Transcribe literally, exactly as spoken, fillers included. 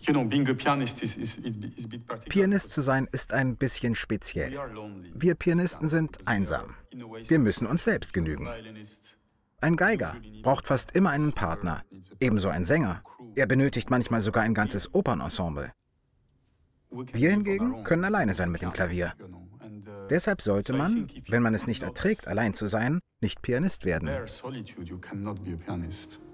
Pianist zu sein ist ein bisschen speziell. Wir Pianisten sind einsam. Wir müssen uns selbst genügen. Ein Geiger braucht fast immer einen Partner, ebenso ein Sänger. Er benötigt manchmal sogar ein ganzes Opernensemble. Wir hingegen können alleine sein mit dem Klavier. Deshalb sollte man, wenn man es nicht erträgt, allein zu sein, nicht Pianist werden.